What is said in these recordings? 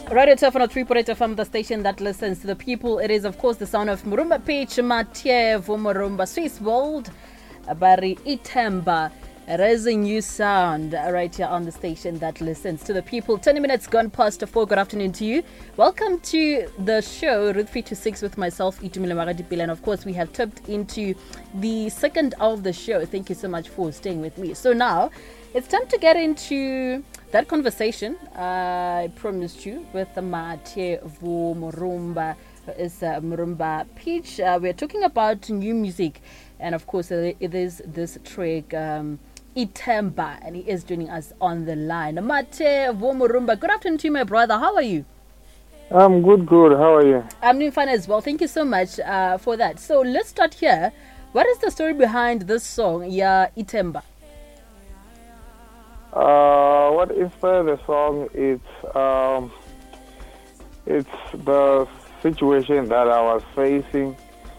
Radio Tefano 3.8 FM, the station that listens to the people. It is, of course, the sound of Murumba Peach, Matyevo Murumba, Swiss World, Bari Itemba. It is a new sound right here on the station that listens to the people. 20 minutes gone past 4. Good afternoon to you. Welcome to the show, Route 3 to 6 with myself, Itumile Magadipila. And of course, we have tapped into the second hour of the show. Thank you so much for staying with me. So now, it's time to get into that conversation I promised you with Matyevo Murumba. Is Murumba Peach. We're talking about new music, and of course, it is this track, Itemba, and he is joining us on the line. Matyevo Murumba, good afternoon to you, my brother. How are you? I'm good. How are you? I'm doing fine as well. Thank you so much for that. So let's start here. What is the story behind this song, Itemba? What inspired the song is it's the situation that I was facing.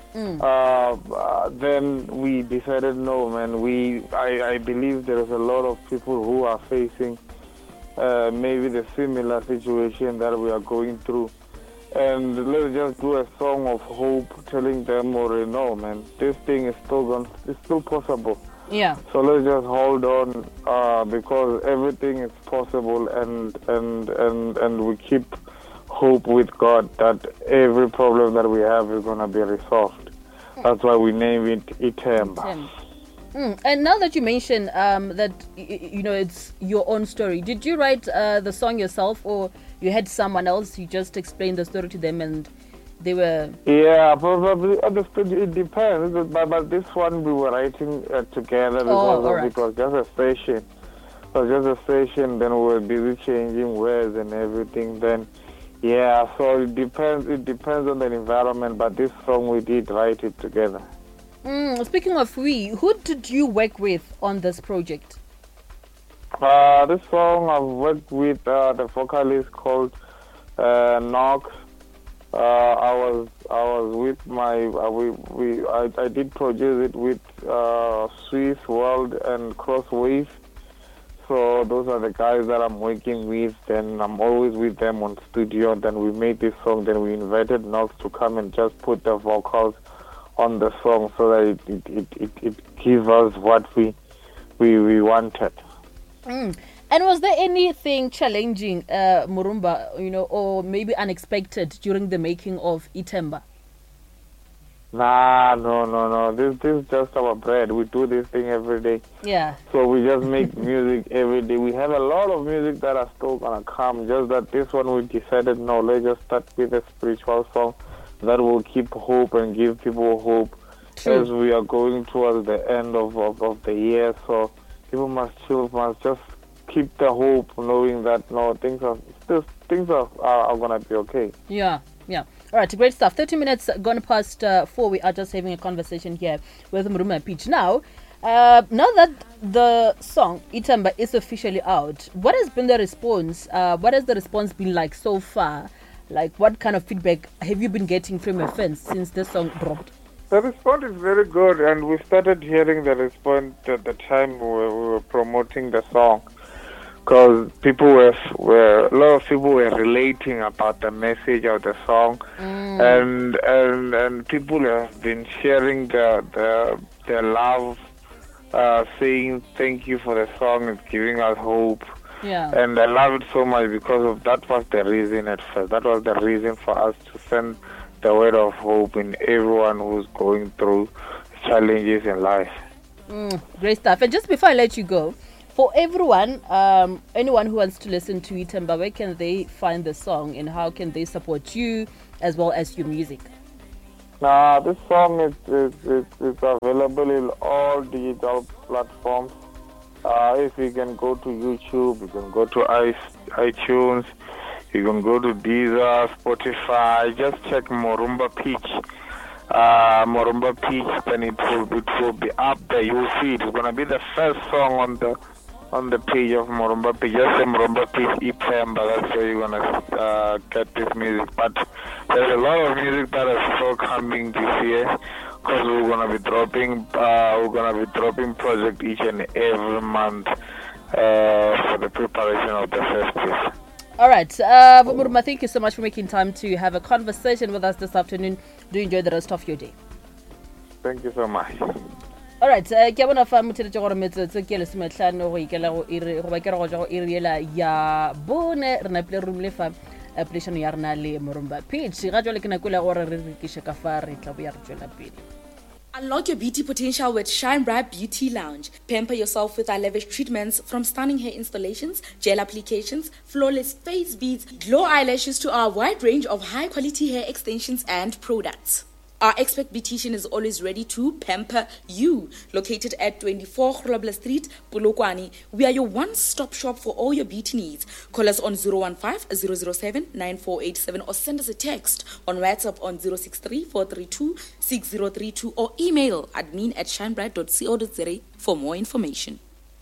Then we decided, no, man. I believe there is a lot of people who are facing maybe the similar situation that we are going through, and let's just do a song of hope, telling them, or no, man, this thing is still possible. Yeah. So let's just hold on, because everything is possible, and we keep hope with God that every problem that we have is gonna be resolved. That's why we name it Itemba. And now that you mentioned that it's your own story, did you write the song yourself, or you had someone else? You just explained the story to them and they were... Yeah, probably. It depends. But this one we were writing together because it was just a session. It was just a session. Then we were busy changing words and everything. Then, yeah. So it depends. It depends on the environment. But this song we did write it together. Speaking of who did you work with on this project? This song I've worked with the vocalist called Knox. I was with my I did produce it with Swiss World and Crosswave. So those are the guys that I'm working with. Then I'm always with them on studio. Then we made this song. Then we invited Knox to come and just put the vocals on the song so that it gives us what we wanted. And was there anything challenging, Murumba, or maybe unexpected during the making of Itemba? Nah, no. This is just our bread. We do this thing every day. Yeah. So we just make music every day. We have a lot of music that are still gonna come. Just that this one we decided, no, let's just start with a spiritual song that will keep hope and give people hope. True. As we are going towards the end of the year. So people must just keep the hope, knowing that no, things are gonna be okay. Yeah. All right, great stuff. 30 minutes gone past 4. We are just having a conversation here with Murumba Peach. Now that the song Itemba is officially out, what has been the response? What has the response been like so far? Like, what kind of feedback have you been getting from your fans since the song dropped? The response is very good, and we started hearing the response at the time we were promoting the song. Because a lot of people were relating about the message of the song, and people have been sharing their love, saying thank you for the song. It's giving us hope. Yeah. And I love it so much because that was the reason at first. That was the reason for us to send the word of hope in everyone who's going through challenges in life. Great stuff. And just before I let you go, for everyone, anyone who wants to listen to Itemba, where can they find the song and how can they support you as well as your music? This song is available in all digital platforms. If you can go to YouTube, you can go to iTunes, you can go to Deezer, Spotify. Just check Murumba Peach. Murumba Peach, then it will be up there. You'll see it's gonna be the first song on the page of Murumba Peach. Just say Murumba Peach Itemba. That's where you're gonna get this music. But there's a lot of music that is still coming this year, because we're gonna be dropping project each and every month for the preparation of the festive. All right. Muruma, thank you so much for making time to have a conversation with us this afternoon. Do enjoy the rest of your day. Thank you so much. All right. Ke bona fa motheletse gore metsotso ke le semetlhano go ikela go ire go ba ke re go ja go iriela ya bone re na ple room le fa application ya rena le Murumba Peach ga jole ke na kula gore re rekishe ka fa re tla bo ya re tswela pele. Unlock your beauty potential with Shine Bright Beauty Lounge. Pamper yourself with our lavish treatments from stunning hair installations, gel applications, flawless face beads, glow eyelashes to our wide range of high-quality hair extensions and products. Our expert beautician is always ready to pamper you. Located at 24 Grobler Street, Polokwane, we are your one-stop shop for all your beauty needs. Call us on 015-007-9487 or send us a text on WhatsApp on 063-432-6032 or email admin@shinebright.co.za for more information.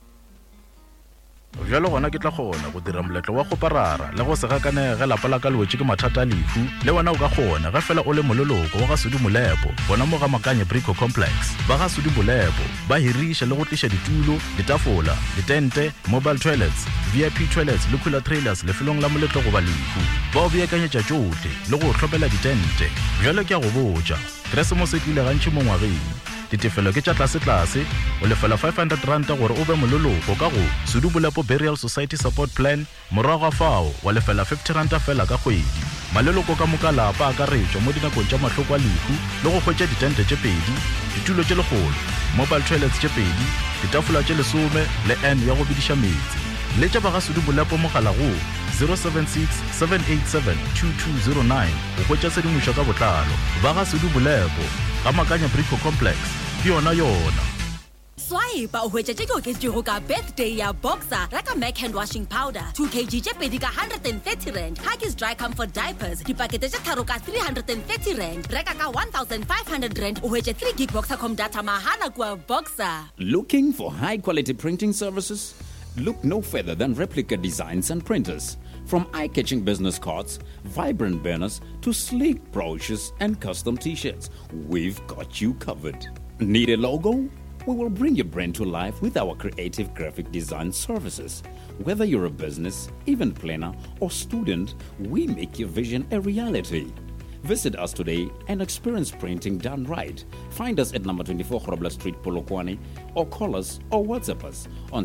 Jalo gona ke tla gona go dira moletlo wa go parara le go se gakane ge lapa la ka lwetse ke mathata lefu le wena o ka gona ga fela o le mololoko wa ga Sudi Molepo bona mo ga Makanye Brico Complex ba ga Sudi Molepo ba hirisha le go tlisha ditulo ditafola ditente mobile toilets VIP toilets le cooler trailers le felong la moletlo go ba lefu ba o beakanyetša tšohle le go tlhopela ditente jalo ke a go botša Christmas e tlile gantši mo ngwageng ditefelo ke tša tlase o lefela 500 ranta gore o be mololoko ka go Sudi Molepo Burial Society Support Plan morago fao wa lefela 50 ranta fela ka kgwedi maleloko ka moka lapa a ka retšwa mo dinakong tša mahloko a lefu le go hwetša ditente tše pedi ditulo tše legolo mobile toilets tše pedi ditafola tše 10 le N ya go bidiša metsi le tša ba ga Sudi Molepo mogala go 076-787-2209 o hwetša sedimošo ka botlalo ba ga Sudi Molepo ga Makanye Brico Complex ke yona. Swipe o hwetša tše ke oketšego ka birthday ya Boxer reka Mac hand washing powder 2 kg tše pedi ka 130 rand. Huggies dry comfort diapers dipakete tše tharo ka 330 rand. Reka ka 1500 rand o hwetše 3 gig Boxercom data mahala kua Boxer. Looking for high quality printing services? Look no further than Replica Designs and Printers. From eye-catching business cards, vibrant banners to sleek brochures and custom t-shirts, we've got you covered. Need a logo? We will bring your brand to life with our creative graphic design services. Whether you're a business, event planner, or student, we make your vision a reality. Visit us today and experience printing done right. Find us at number 24 Grobler Street, Polokwane, or call us or WhatsApp us on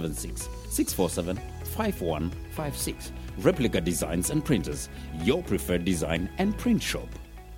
076-647-5156. Replica Designs and Printers, your preferred design and print shop.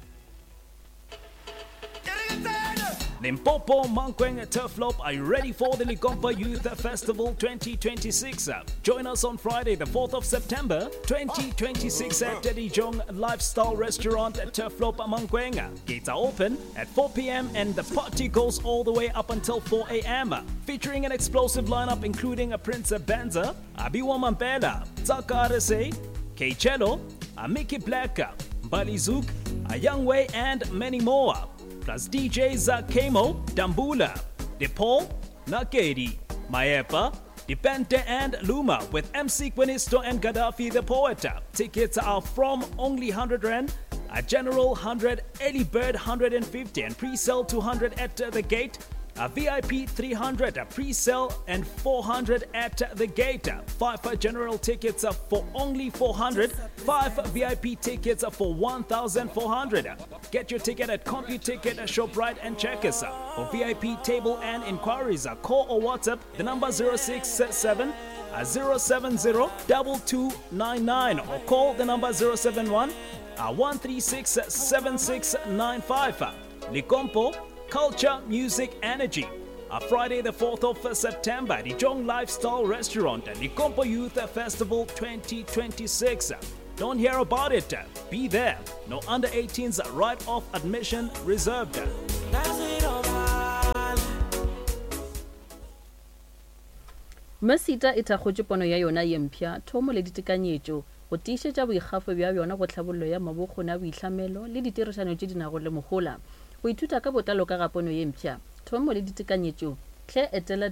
Limpopo, Mankweng, Turflop are you ready for the Likompa Youth Festival 2026? Join us on Friday, the 4th of September, 2026 at Dedijong Lifestyle Restaurant at Turflop, Mankweng. Gates are open at 4 p.m. and the party goes all the way up until 4 a.m. Featuring an explosive lineup including a Prince Benza, Abiwa Mampela, Tsaka RSA, K Cello, Mickey Black, Bali Zook, Young Way, and many more. Plus DJs Kemo, Dambula, DePaul, Nakedi, Maepa, Dipente and Luma with MC Quinisto and Gaddafi the Poet. Tickets are from only 100 Rand, a general 100, early bird 150 and pre-sale 200 at the gate. A VIP 300, a pre-sale and 400 at the gate. 5 general tickets for only 400. 5 VIP tickets for 1,400. Get your ticket at CompuTicket, ShopRite and Checkers. For VIP table and inquiries, call or WhatsApp the number 067 070 2299 or call the number 071 136 7695. Likompo Culture, Music, Energy. Friday the 4th of September, the Jong Lifestyle Restaurant and the Likompo Youth Festival 2026. Don't hear about it. Be there. No under 18s right-off admission reserved. Masita ita khotse pono ya yona yempya thomo le ditekanyetso go tiišetša boikgafo bja yona go tlhabollo ya mabokgona boitlhamelo le ditirišano tše dinago le mogola go ithuta ka botalo ka ga pono ye mpšha thomo le ditekanyetšo tle etela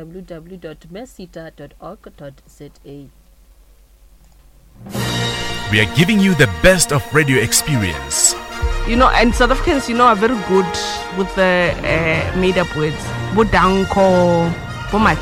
www.mesita.org.za. We are giving you the best of radio experience. You know, and South Africans, are very good with the made-up words. Bodanko,